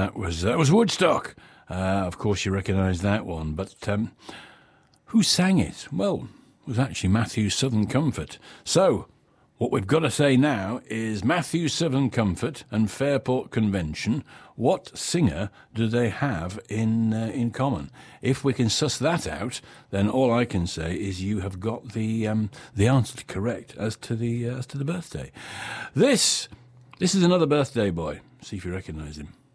That was Woodstock. Of course, you recognise that one. But who sang it? Well, it was actually Matthew Southern Comfort. So, what we've got to say now is Matthew Southern Comfort and Fairport Convention. What singer do they have in common? If we can suss that out, then all I can say is you have got the answer correct as to the birthday. This is another birthday boy. See if you recognise him.